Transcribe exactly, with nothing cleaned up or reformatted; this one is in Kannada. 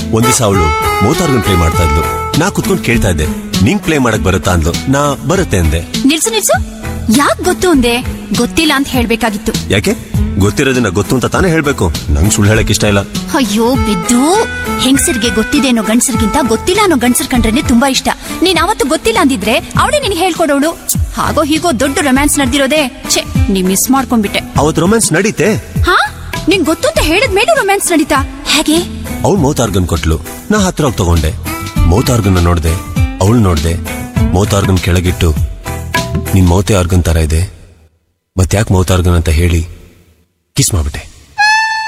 ಒಂದ್ ದಿವಸ ಅವಳು ಮೌತಾರ್ಗನ್ ಪ್ಲೇ ಮಾಡ್ತಾ ಇದ್ಲು. ನಾ ಕುತ್ಕೊಂಡು ಕೇಳ್ತಾ ಇದ್ದೆ, ನಿಂಗ್ ಪ್ಲೇ ಮಾಡಕ್ ಬರುತ್ತಾ ಅಂದ್ಲು. ನಾ ಬರುತ್ತೆ ಅಂದೆ. ನಿಲ್ಸು ನಿಲ್ಸು, ಯಾಕೆ ಗೊತ್ತು ಅಂದೆ? ಗೊತ್ತಿಲ್ಲ ಅಂತ ಹೇಳ್ಬೇಕಾಗಿತ್ತು. ಯಾಕೆ? ಗೊತ್ತಿರೋದನ್ನ ಗೊತ್ತು ಅಂತ ತಾನೇ ಹೇಳ್ಬೇಕು. ನಂಗ್ ಸುಳ್ಳು ಹೇಳಕ್ ಇಷ್ಟ ಇಲ್ಲ. ಅಯ್ಯೋ ಬಿದ್ದು, ಹೆಂಗಸರಿಗೆ ಗೊತ್ತಿದೆ ಅನ್ನೋ ಗಂಡಸರಿಗಿಂತ ಗೊತ್ತಿಲ್ಲ ಅನ್ನೋ ಗಂಡಸರ್ ಕಂಡ್ರೇನೆ ತುಂಬಾ ಇಷ್ಟ. ನೀನ್ ಅವತ್ತು ಗೊತ್ತಿಲ್ಲ ಅಂದಿದ್ರೆ ಅವಳೇ ನಿನ್ಗೆ ಹೇಳ್ಕೊಡೋಳು. ಹಾಗೋ ಹೀಗೋ ದೊಡ್ಡ ರೊಮ್ಯಾನ್ಸ್ ನಡೆದಿರೋದೇ. ಛೆ, ನೀ ಮಿಸ್ ಮಾಡ್ಕೊಂಡ್ಬಿಟ್ಟೆ. ಅವತ್ ರೊಮ್ಯಾನ್ಸ್ ನಡೀತೆ. ಹಾ, ನಿಂಗ್ ಗೊತ್ತು ಅಂತ ಹೇಳಿದ ಮೇಲೆ ರೊಮ್ಯಾನ್ಸ್ ನಡೀತಾ? ಹೇಗೆ? ಅವಳು ಮೌತಾರ್ಗನ್ ಕೊಟ್ಲು, ನಾ ಹತ್ರ ಹೋಗಿ ತಗೊಂಡೆ. ಮೌತಾರ್ಗನ್ ನೋಡ್ದೆ, ಅವಳು ನೋಡ್ದೆ. ಮೌತಾರ್ಗನ್ ಕೆಳಗಿಟ್ಟು, ನಿನ್ ಮೌತೆ ಆರ್ಗನ್ ತರ ಇದೆ, ಮತ್ತ್ಯಾಕ್ ಮೌತಾರ್ಗನ್ ಅಂತ ಹೇಳಿ ಕಿಸ್ ಮಾಡ್ಬಿಟ್ಟೆ.